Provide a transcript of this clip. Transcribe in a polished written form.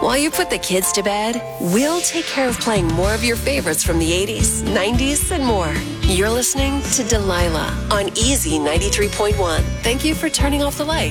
While you put the kids to bed, we'll take care of playing more of your favorites from the 80s, 90s, and more. You're listening to Delilah on Easy 93.1. Thank you for turning off the light.